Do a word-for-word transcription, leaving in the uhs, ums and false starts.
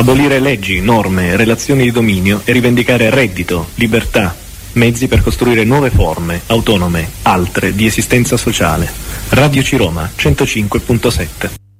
Abolire leggi, norme, relazioni di dominio e rivendicare reddito, libertà, mezzi per costruire nuove forme, autonome, altre, di esistenza sociale. Radio Ciroma centocinque punto sette.